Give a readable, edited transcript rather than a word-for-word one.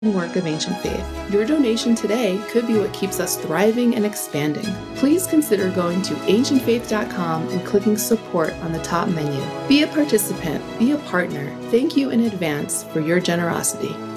and work of Ancient Faith. Your donation today could be what keeps us thriving and expanding. Please consider going to ancientfaith.com and clicking support on the top menu. Be a participant, be a partner. Thank you in advance for your generosity.